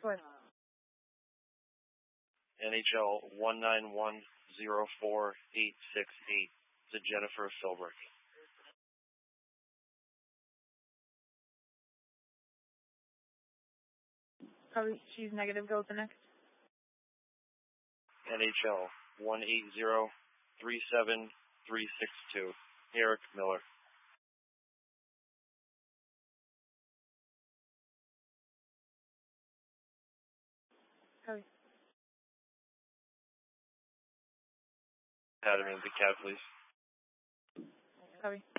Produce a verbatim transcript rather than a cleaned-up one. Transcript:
What? N H L one nine one zero four eight six eight to Jennifer Philbrick. Probably she's negative. Go to the next. N H L one eight zero three seven three six two, Eric Miller. Copy. Academy of the Cat, please. Copy.